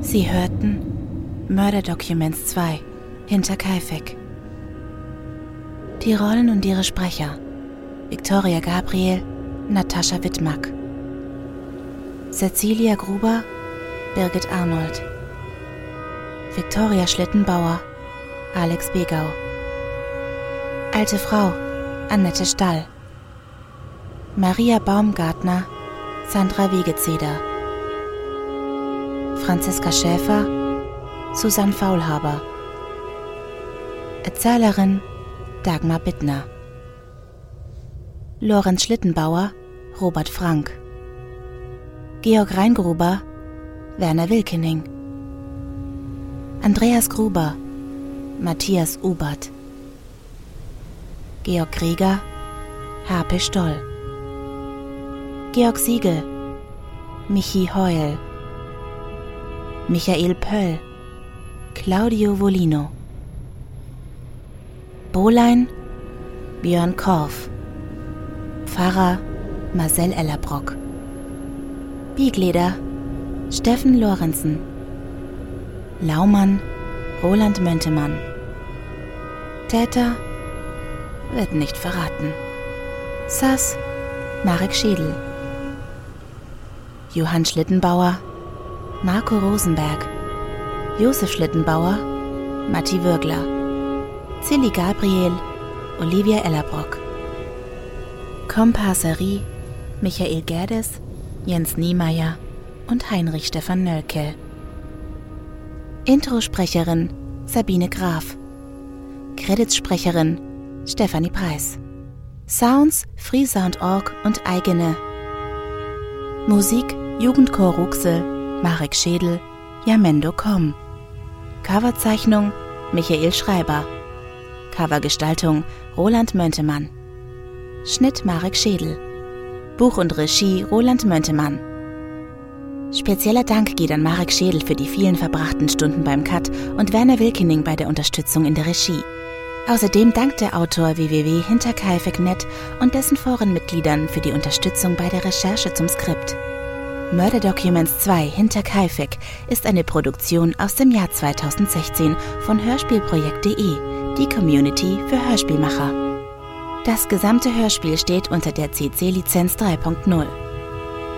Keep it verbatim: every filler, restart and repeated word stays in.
Sie hörten Murder Documents zwei, Hinterkaifeck. Die Rollen und ihre Sprecher: Viktoria Gabriel, Natascha Wittmack. Cecilia Gruber, Birgit Arnold. Viktoria Schlittenbauer, Alex Begau. Alte Frau, Annette Stall. Maria Baumgartner, Sandra Wegezeder. Franziska Schäfer, Susanne Faulhaber. Erzählerin Dagmar Bittner. Lorenz Schlittenbauer, Robert Frank. Georg Reingruber, Werner Wilkening. Andreas Gruber, Matthias Ubert. Georg Krieger, Harpe Stoll. Georg Siegel, Michi Heul. Michael Pöll, Claudio Volino. Bohlein, Björn Korff. Pfarrer, Marcel Ellerbrock. Biegleder, Steffen Lorenzen. Laumann, Roland Möntemann. Täter wird nicht verraten. Sass, Marek Schädel. Johann Schlittenbauer, Marco Rosenberg. Josef Schlittenbauer, Matti Würgler. Zilli Gabriel, Olivia Ellerbrock. Komparserie, Michael Gerdes, Jens Niemeyer und Heinrich Stefan Nölke. Introsprecherin Sabine Graf. Creditsprecherin Stefanie Preis. Sounds freesound punkt org und eigene. Musik Jugendchor Ruxel, Marek Schädel, Jamendo Punkt com. Coverzeichnung Michael Schreiber. Covergestaltung Roland Möntemann. Schnitt Marek Schädel. Buch und Regie Roland Möntemann. Spezieller Dank geht an Marek Schädel für die vielen verbrachten Stunden beim Cut und Werner Wilkening bei der Unterstützung in der Regie. Außerdem dankt der Autor w w w punkt hinterkaifeck punkt net und dessen Forenmitgliedern für die Unterstützung bei der Recherche zum Skript. Murder Documents zwei Hinterkaifeck ist eine Produktion aus dem Jahr zweitausendsechzehn von hörspielprojekt punkt de, die Community für Hörspielmacher. Das gesamte Hörspiel steht unter der C C Lizenz drei Punkt null.